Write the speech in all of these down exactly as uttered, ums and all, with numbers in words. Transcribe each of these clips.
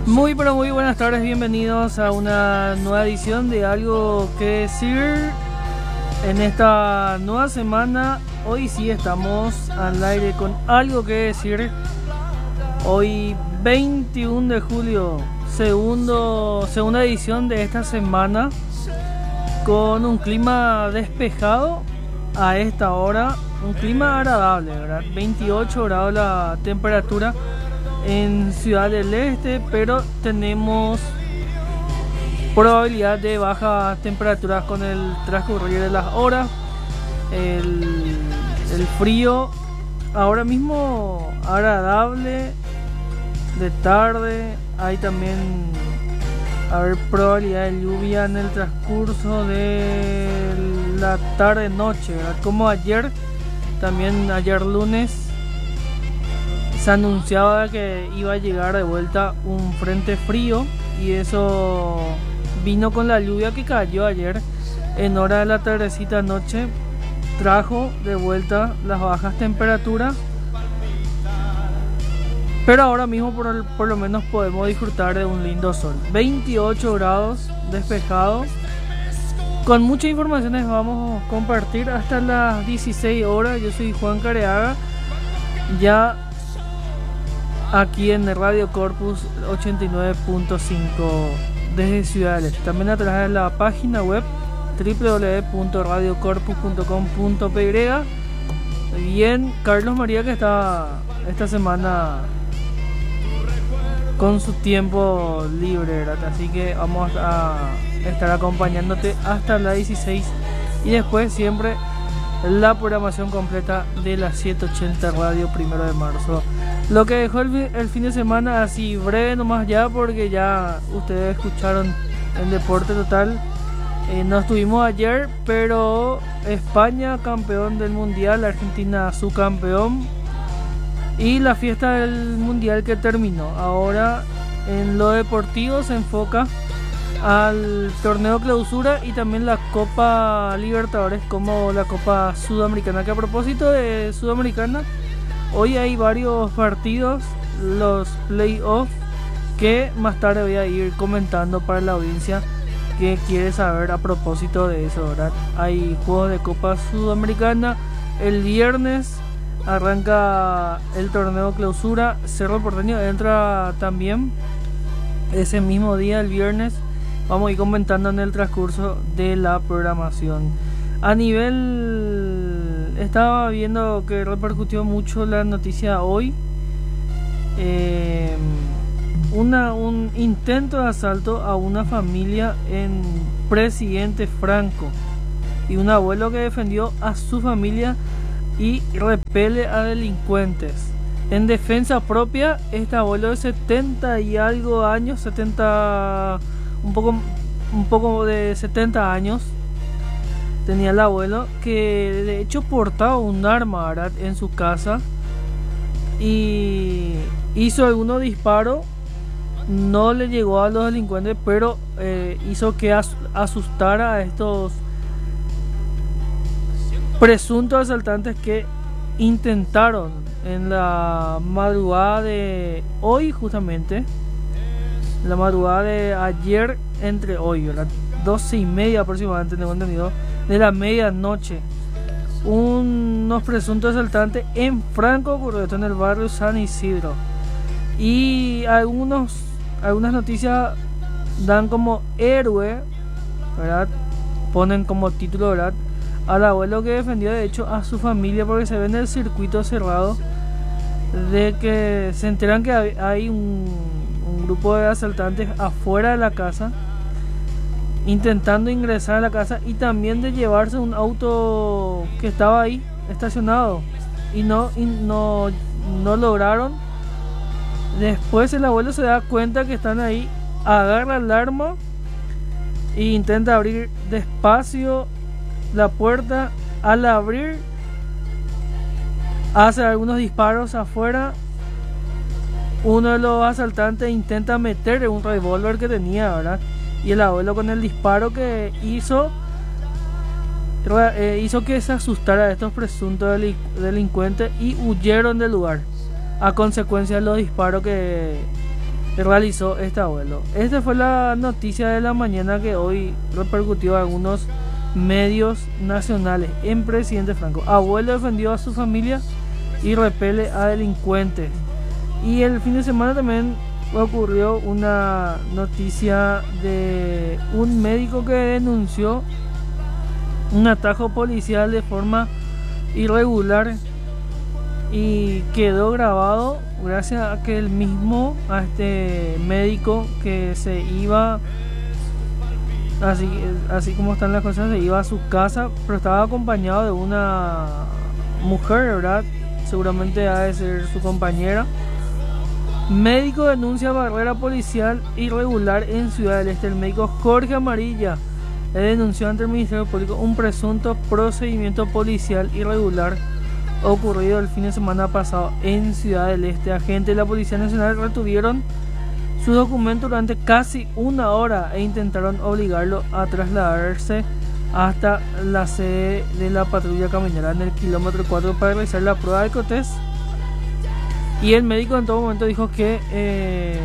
Muy pero muy buenas tardes, bienvenidos a una nueva edición de Algo que Decir. En esta nueva semana, hoy sí estamos al aire con Algo que Decir. Hoy veintiuno de julio, segundo, segunda edición de esta semana, con un clima despejado a esta hora, un clima agradable, ¿verdad? veintiocho grados la temperatura en Ciudad del Este, pero tenemos probabilidad de bajas temperaturas con el transcurrir de las horas. El, el frío ahora mismo agradable de tarde. Hay también a ver, probabilidad de lluvia en el transcurso de la tarde noche, ¿verdad? Como ayer, también ayer lunes se anunciaba que iba a llegar de vuelta un frente frío, y eso vino con la lluvia que cayó ayer en hora de la tardecita noche. Trajo de vuelta las bajas temperaturas, pero ahora mismo por, el, por lo menos podemos disfrutar de un lindo sol. veintiocho grados, despejado. Con muchas informaciones vamos a compartir hasta las dieciséis horas. Yo soy Juan Careaga, ya aquí en Radio Corpus ochenta y nueve punto cinco desde Ciudad del Este. También a través de la página web doble u doble u doble u punto radio corpus punto com punto p y. Bien, Carlos María, que está esta semana con su tiempo libre, ¿verdad? Así que vamos a estar acompañándote hasta las dieciséis, y después siempre la programación completa de la setecientos ochenta Radio Primero de Marzo. Lo que dejó el, el fin de semana, así breve nomás ya, porque ya ustedes escucharon el Deporte Total. Eh, no estuvimos ayer, pero España campeón del Mundial, Argentina subcampeón, y la fiesta del Mundial que terminó. Ahora en lo deportivo se enfoca al torneo clausura y también la Copa Libertadores, como la Copa Sudamericana, que a propósito de Sudamericana, hoy hay varios partidos, los playoffs, que más tarde voy a ir comentando para la audiencia que quiere saber a propósito de eso, ¿verdad? Hay juegos de Copa Sudamericana. El viernes arranca el torneo clausura. Cerro Porteño entra también ese mismo día, el viernes. Vamos a ir comentando en el transcurso de la programación. A nivel, estaba viendo que repercutió mucho la noticia hoy. Eh, una, un intento de asalto a una familia en Presidente Franco, y un abuelo que defendió a su familia y repele a delincuentes. En defensa propia, este abuelo de setenta y algo años, setenta, un poco, un poco de setenta años, tenía el abuelo, que de hecho portaba un arma, ¿verdad?, en su casa, y hizo algunos disparos. No le llegó a los delincuentes, pero eh, hizo que as- asustara a estos presuntos asaltantes que intentaron en la madrugada de hoy, justamente la madrugada de ayer, entre hoy, las doce y media aproximadamente, tengo entendido, de la medianoche. Unos presuntos asaltantes en Franco, ocurrió esto en el barrio San Isidro, y algunos algunas noticias dan como héroe, ¿verdad?, ponen como título, ¿verdad?, al abuelo que defendió de hecho a su familia, porque se ve en el circuito cerrado de que se enteran que hay un, un grupo de asaltantes afuera de la casa intentando ingresar a la casa, y también de llevarse un auto que estaba ahí estacionado, y no, y no, no lograron. Después el abuelo se da cuenta que están ahí, agarra el arma e intenta abrir despacio la puerta. Al abrir, hace algunos disparos afuera. Uno de los asaltantes intenta meter un revólver que tenía, ¿verdad?, y el abuelo, con el disparo que hizo, eh, hizo que se asustara a estos presuntos delinc- delincuentes y huyeron del lugar a consecuencia de los disparos que realizó este abuelo. Esta fue la noticia de la mañana que hoy repercutió en algunos medios nacionales en Presidente Franco. Abuelo defendió a su familia y repele a delincuentes. Y el fin de semana también ocurrió una noticia de un médico que denunció un atajo policial de forma irregular y quedó grabado gracias a que el mismo, a este médico que se iba, así, así como están las cosas, se iba a su casa, pero estaba acompañado de una mujer, ¿verdad? Seguramente ha de ser su compañera. Médico denuncia barrera policial irregular en Ciudad del Este. El médico Jorge Amarilla denunció ante el Ministerio Público un presunto procedimiento policial irregular ocurrido el fin de semana pasado en Ciudad del Este. Agentes de la Policía Nacional retuvieron su documento durante casi una hora e intentaron obligarlo a trasladarse hasta la sede de la patrulla caminera en el kilómetro cuatro para realizar la prueba de alcotest. Y el médico en todo momento dijo que eh,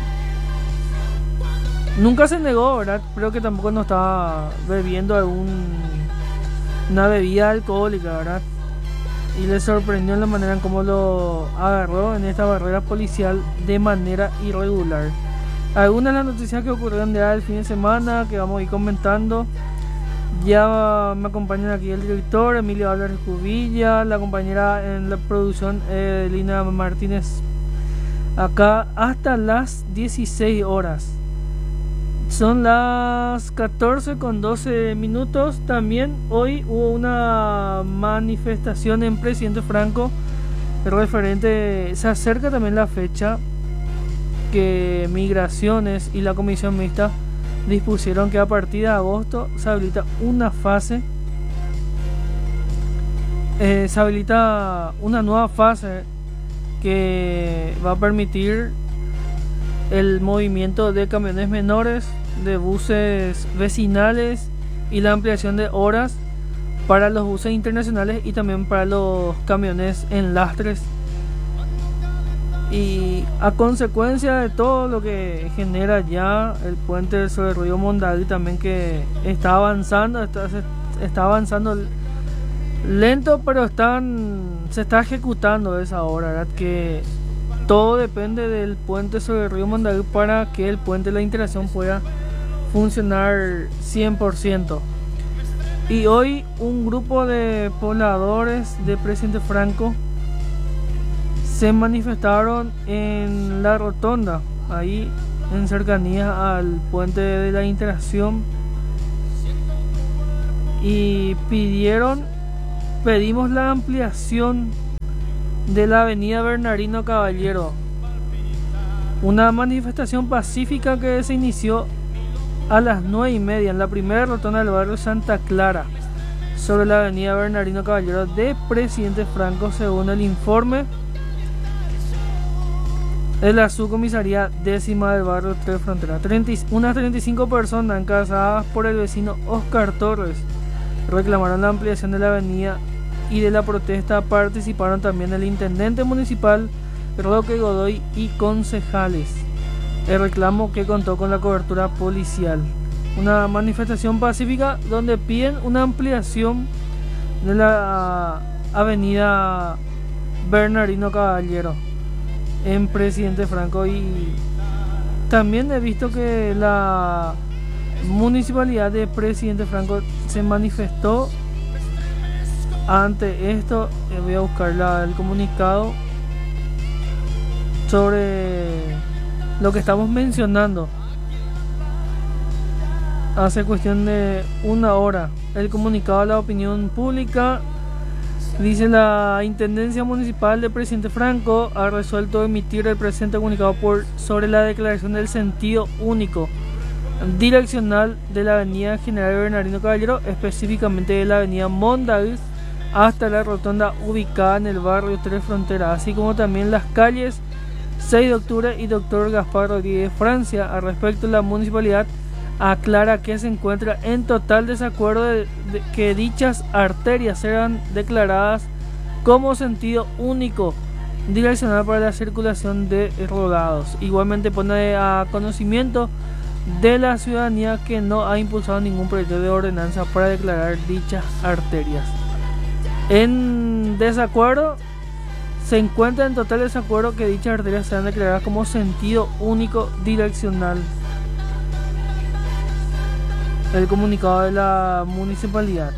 nunca se negó, ¿verdad? Pero que tampoco no estaba bebiendo algún, una bebida alcohólica, ¿verdad? Y le sorprendió en la manera en cómo lo agarró en esta barrera policial de manera irregular. Algunas de las noticias que ocurrieron de el fin de semana que vamos a ir comentando. Ya me acompañan aquí el director Emilio Álvarez Cubilla, la compañera en la producción eh, Lina Martínez, acá hasta las dieciséis horas. Son las catorce con doce minutos. También hoy hubo una manifestación en Presidente Franco referente, se acerca también la fecha que Migraciones y la Comisión Mixta dispusieron que a partir de agosto se habilita una fase, eh, se habilita una nueva fase que va a permitir el movimiento de camiones menores, de buses vecinales y la ampliación de horas para los buses internacionales y también para los camiones en lastres. Y a consecuencia de todo lo que genera ya el puente sobre el río Mondavi también, que está avanzando, está, está avanzando lento, pero están, se está ejecutando esa obra, ¿verdad? Que todo depende del puente sobre el río Mondavi para que el puente de la integración pueda funcionar cien por ciento. Y hoy un grupo de pobladores de Presidente Franco se manifestaron en la rotonda, ahí en cercanía al puente de la integración, y pidieron, pedimos la ampliación de la avenida Bernardino Caballero. Una manifestación pacífica que se inició a las nueve y media en la primera rotonda del barrio Santa Clara sobre la avenida Bernardino Caballero de Presidente Franco, según el informe de la subcomisaría décima del barrio Tres Fronteras. Unas treinta y cinco personas encabezadas por el vecino Oscar Torres reclamaron la ampliación de la avenida, y de la protesta participaron también el intendente municipal Roque Godoy y concejales. El reclamo, que contó con la cobertura policial. Una manifestación pacífica donde piden una ampliación de la avenida Bernardino Caballero en Presidente Franco. Y también he visto que la municipalidad de Presidente Franco se manifestó ante esto. Eh, voy a buscar la, el comunicado sobre lo que estamos mencionando hace cuestión de una hora. El comunicado a la opinión pública dice: la Intendencia Municipal de Presidente Franco ha resuelto emitir el presente comunicado por sobre la declaración del sentido único direccional de la avenida General Bernardino Caballero, específicamente de la avenida Mondavi hasta la rotonda ubicada en el barrio Tres Fronteras, así como también las calles seis de octubre y Doctor Gaspar Rodríguez Francia. Al respecto, la municipalidad aclara que se encuentra en total desacuerdo de, de que dichas arterias sean declaradas como sentido único direccional para la circulación de rodados. Igualmente pone a conocimiento de la ciudadanía que no ha impulsado ningún proyecto de ordenanza para declarar dichas arterias. En desacuerdo, se encuentra en total desacuerdo que dichas arterias sean declaradas como sentido único direccional. El comunicado de la municipalidad.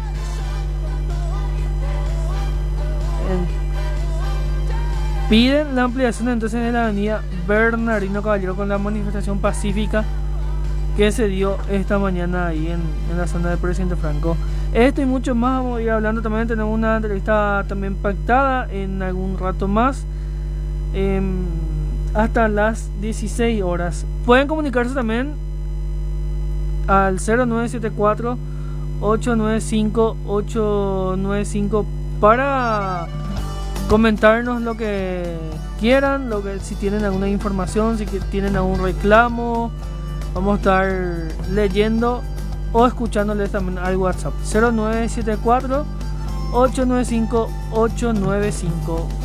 En, piden la ampliación entonces de la avenida Bernardino Caballero con la manifestación pacífica que se dio esta mañana ahí en, en la zona del Presidente Franco. Esto y mucho más vamos a ir hablando. También tenemos una entrevista también pactada en algún rato más, eh, hasta las dieciséis horas. Pueden comunicarse también al cero nueve siete cuatro ocho nueve cinco ocho nueve cinco para comentarnos lo que quieran, lo que, si tienen alguna información, si tienen algún reclamo. Vamos a estar leyendo o escuchándoles también al WhatsApp cero nueve siete cuatro ocho nueve cinco ocho nueve cinco.